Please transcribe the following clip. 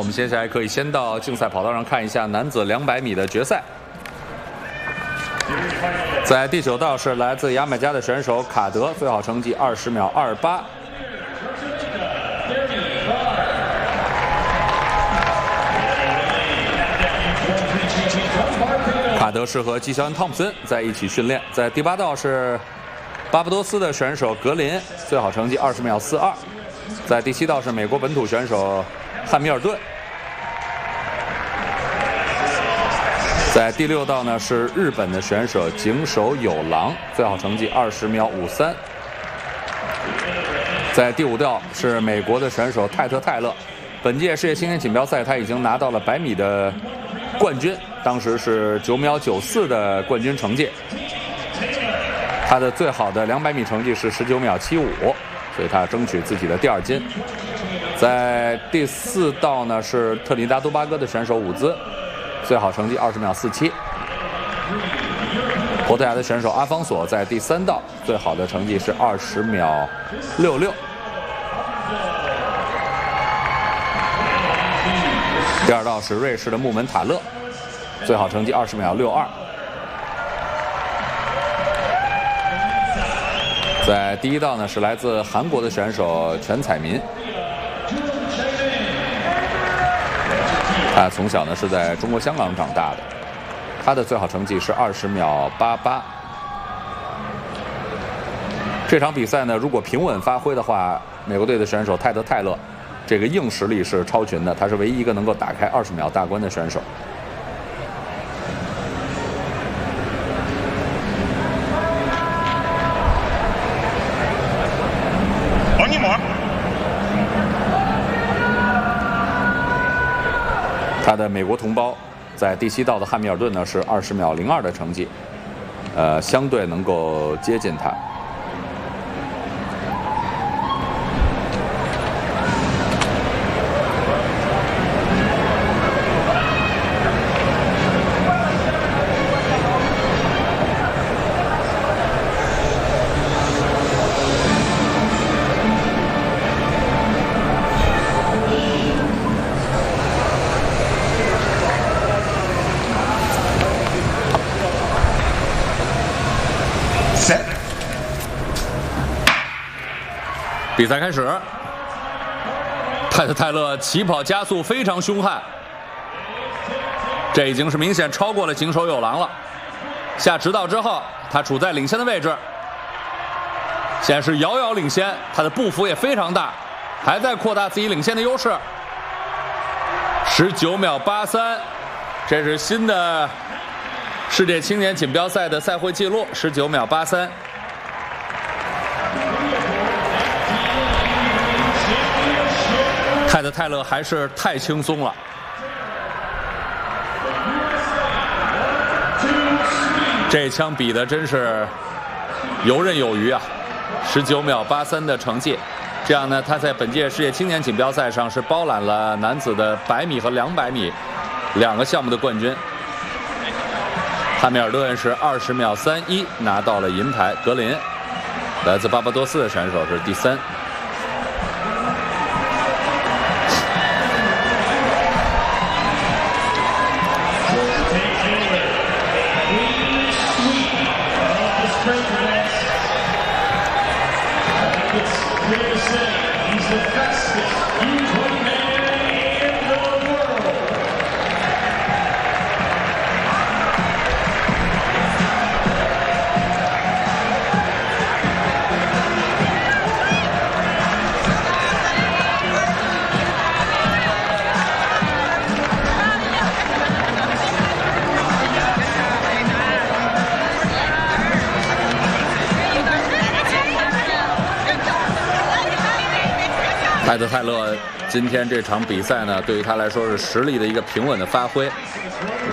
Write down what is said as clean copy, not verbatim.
我们接下来可以先到竞赛跑道上看一下男子200米的决赛。在第9道是来自牙买加的选手卡德，最好成绩20秒28。卡德是和纪肖恩·汤普森在一起训练。在第8道是巴巴多斯的选手格林，最好成绩20秒42。在第7道是美国本土选手汉密尔顿。在第6道呢是日本的选手井手有郎，最好成绩20秒53。在第5道是美国的选手泰特·泰勒，本届世界青年锦标赛他已经拿到了100米的冠军，当时是9秒94的冠军成绩。他的最好的200米成绩是19秒75，所以他争取自己的第2金。在第4道呢是特立尼达多巴哥的选手伍兹，最好成绩20秒47。葡萄牙的选手阿方索在第3道最好的成绩是20秒66。第2道是瑞士的穆门塔勒，最好成绩20秒62。在第1道呢是来自韩国的选手全彩民，他从小呢是在中国香港长大的，他的最好成绩是20秒88。这场比赛呢，如果平稳发挥的话，美国队的选手泰德·泰勒这个硬实力是超群的，他是唯一一个能够打开20秒大关的选手。他的美国同胞在第7道的汉密尔顿呢是20秒02的成绩，相对能够接近他。比赛开始，泰特·泰勒起跑加速非常凶悍，这已经是明显超过了井手有郎了。下直道之后，他处在领先的位置，现在是遥遥领先，他的步幅也非常大，还在扩大自己领先的优势。19秒83，这是新的世界青年锦标赛的赛会纪录，19秒83。泰德·泰勒还是太轻松了，这枪比的真是游刃有余啊！19秒83的成绩，这样呢，他在本届世界青年锦标赛上是包揽了男子的100米和200米2个项目的冠军。汉密尔顿是20秒31拿到了银牌，格林来自巴巴多斯的选手是第3。泰德·泰勒今天这场比赛呢，对于他来说是实力的一个平稳的发挥。